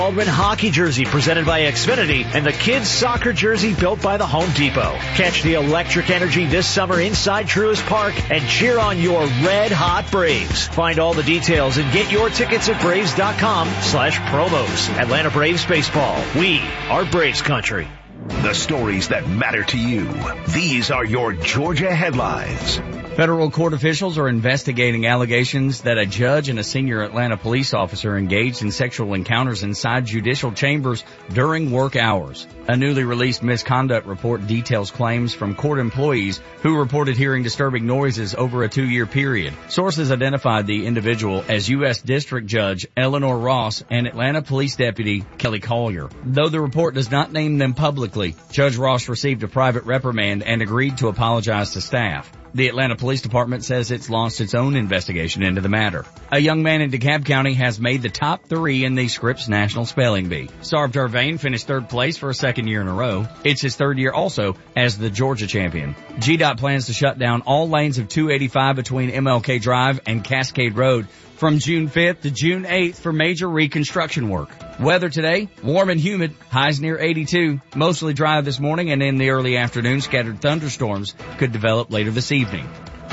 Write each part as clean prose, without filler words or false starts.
Baldwin hockey jersey presented by Xfinity and the kids soccer jersey built by the Home Depot. Catch the electric energy this summer inside Truist Park and cheer on your red hot Braves. Find all the details and get your tickets at Braves.com/promos. Atlanta Braves baseball. We are Braves country. The stories that matter to you. These are your Georgia headlines. Federal court officials are investigating allegations that a judge and a senior Atlanta police officer engaged in sexual encounters inside judicial chambers during work hours. A newly released misconduct report details claims from court employees who reported hearing disturbing noises over a 2-year period. Sources identified the individual as U.S. District Judge Eleanor Ross and Atlanta Police Deputy Kelly Collier. Though the report does not name them publicly, Judge Ross received a private reprimand and agreed to apologize to staff. The Atlanta Police Department says it's launched its own investigation into the matter. A young man in DeKalb County has made the top 3 in the Scripps National Spelling Bee. Sarv Jarvain finished 3rd place for a 2nd year in a row. It's his 3rd year also as the Georgia champion. GDOT plans to shut down all lanes of 285 between MLK Drive and Cascade Road from June 5th to June 8th for major reconstruction work. Weather today, warm and humid, highs near 82. Mostly dry this morning, and in the early afternoon, scattered thunderstorms could develop later this evening.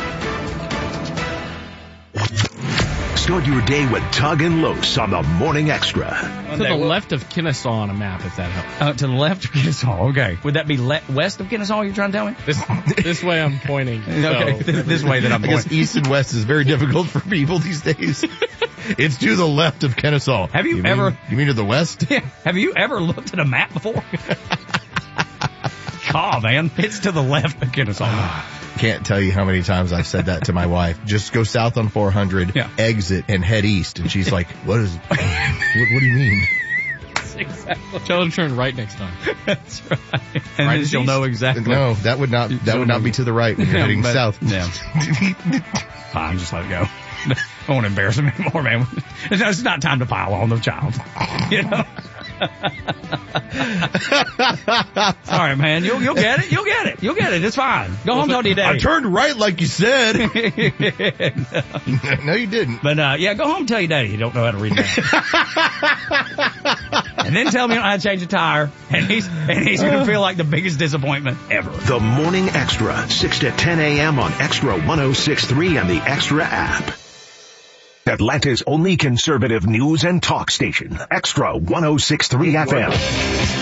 Start your day with Tug and Los on the Morning Extra. To the left of Kennesaw on a map, if that helps. To the left of Kennesaw, okay. Would that be west of Kennesaw, you're trying to tell me? This way I'm pointing. Okay, this way that I'm pointing. I guess east and west is very difficult for people these days. It's to the left of Kennesaw. Have you ever... You mean to the west? Yeah. Have you ever looked at a map before? God, man. It's to the left of Kennesaw. Can't tell you how many times I've said that to my wife. Just go south on 400, exit, and head east. And she's like, what do you mean? Exactly. Tell her to turn right next time. That's right. And then she'll know exactly. No, that would not be to the right when you're heading south. Yeah. Fine, just let it go. I won't embarrass him anymore, man. It's not time to pile on the child. You know? Sorry, man. You'll get it. You'll get it. You'll get it. It's fine. Go home, talk to your daddy. I turned right like you said. No, you didn't. But, go home and tell your daddy you don't know how to read that. And then tell me you don't know how to change a tire. And he's going to feel like the biggest disappointment ever. The Morning Extra, 6 to 10 a.m. on Extra 106.3 and the Extra app. Atlanta's only conservative news and talk station, Extra 106.3 FM.